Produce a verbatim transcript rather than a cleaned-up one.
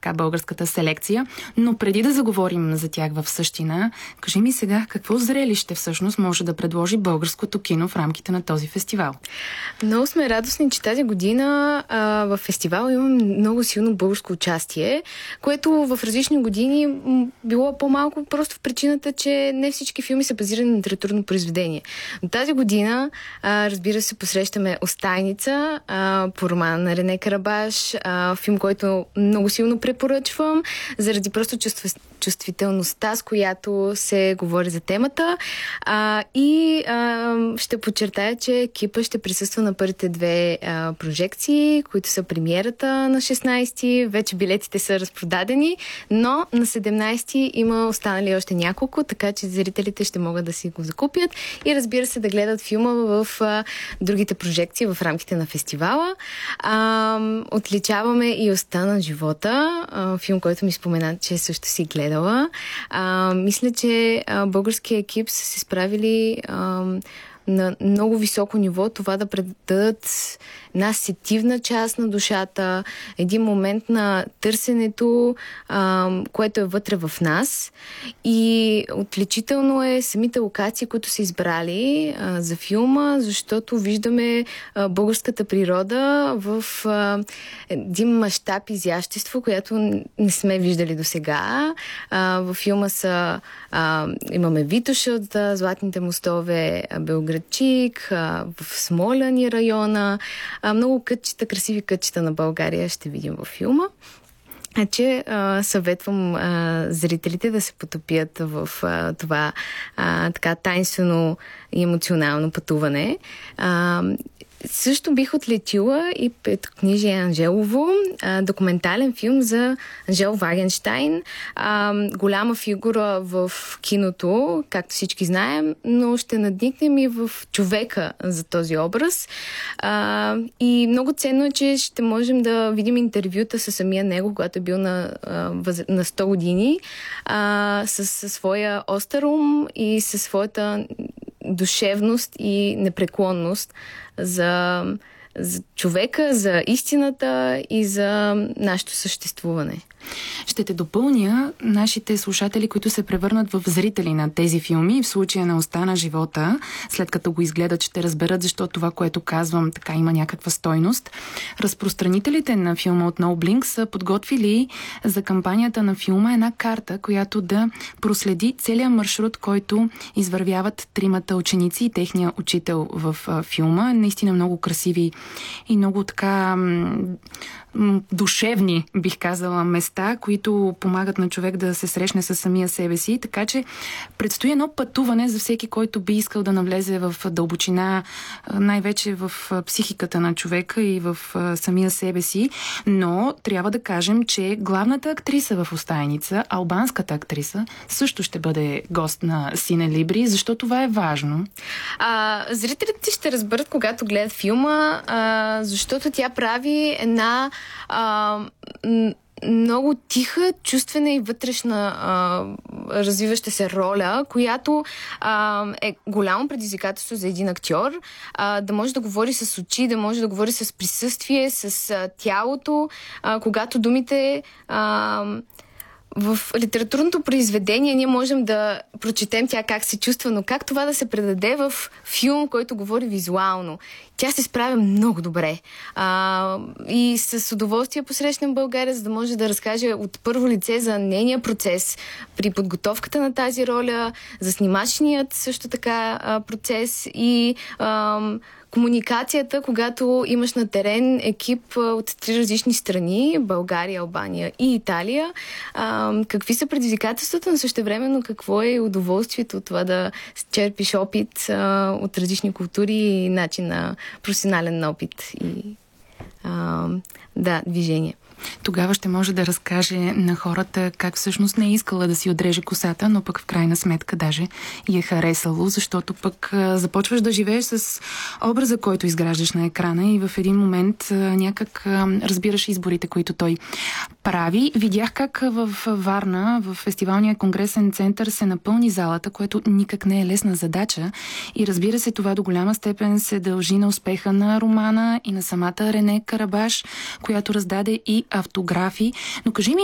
така българската селекция. Но преди да заговорим за тях в същина, кажи ми сега, какво зрелище всъщност може да предложи българското кино в рамките на този фестивал? Много сме радостни, че тази година а, в фестивала има много силно българско участие, което в различни години м- било по-малко просто в причината, че не всички филми са базирани на литературно произведение. Но тази година, а, разбира се, посрещаме Остайница а, по романа на Рене Карабаш, а, филм, който много силно препоръчвам, заради просто чувств... чувствителността, с която се говори за темата. А, и а, ще подчертая, че екипа ще присъства на първите две а, прожекции, които са премиерата на шестнайсети. Вече билетите са разпродадени, но на седемнайсети има останали още няколко, така че зрителите ще могат да си го закупят и разбира се да гледат филма в а, другите прожекции в рамките на фестивала. А, отличаваме и Оста на живота, а, филм, който ми спомена, че също си гледала. А, мисля, че а, българския екип са се справили а, на много високо ниво това да предадат една сетивна част на душата, един момент на търсенето, а, което е вътре в нас. И отличително е самите локации, които са избрали а, за филма, защото виждаме а, българската природа в а, един мащаб изящество, което не сме виждали до сега. Във филма са а, имаме Витоша от а, Златните мостове, Белградчик, а, в Смолян и района. А, много кътчета, красиви кътчета на България ще видим във филма. А че а, съветвам а, зрителите да се потопят в а, това а, така тайнствено и емоционално пътуване. А, Също бих отлетила и Петокнижие Анжелово, а, документален филм за Анжел Вагенщайн. А, голяма фигура в киното, както всички знаем, но ще надникнем и в човека за този образ. А, и много ценно е, че ще можем да видим интервюта със самия него, когато е бил на, на сто години, а, с, с своя остър ум и със своята душевност и непреклонност за, за човека, за истината и за нашето съществуване. Ще те допълня, нашите слушатели, които се превърнат в зрители на тези филми, в случая на Оста на живота, след като го изгледат, ще разберат защо това, което казвам, така има някаква стойност. Разпространителите на филма от NoBlink са подготвили за кампанията на филма една карта, която да проследи целият маршрут, който извървяват тримата ученици и техния учител в а, филма. Наистина много красиви и много така душевни, бих казала, места, които помагат на човек да се срещне със самия себе си. Така че предстои едно пътуване за всеки, който би искал да навлезе в дълбочина, най-вече в психиката на човека и в самия себе си. Но трябва да кажем, че главната актриса в Остайница, албанската актриса, също ще бъде гост на Сине Либри. Защо това е важно? А, зрителите ще разберат, когато гледат филма, а, защото тя прави една а, много тиха, чувствена и вътрешна а, развиваща се роля, която а, е голямо предизвикателство за един актьор, а, да може да говори с очи, да може да говори с присъствие, с а, тялото, а, когато думите а, в литературното произведение ние можем да прочетем тя как се чувства, но как това да се предаде в филм, който говори визуално. Тя се справя много добре. А, и с удоволствие посрещнем България, за да може да разкаже от първо лице за нейния процес при подготовката на тази роля, за снимачният също така а, процес и а, комуникацията, когато имаш на терен екип от три различни страни, България, Албания и Италия. А, какви са предизвикателствата, но същевременно какво е удоволствието от това да черпиш опит а, от различни култури и начин на професионален опит и а, да, движение. Тогава ще може да разкаже на хората как всъщност не е искала да си отреже косата, но пък в крайна сметка даже и е харесало, защото пък а, започваш да живееш с образа, който изграждаш на екрана и в един момент а, някак а, разбираш изборите, които той прави. Видях как в Варна, в фестивалния конгресен център се напълни залата, което никак не е лесна задача и разбира се, това до голяма степен се дължи на успеха на романа и на самата Рене Карабаш, която раздаде и автографи. Но кажи ми,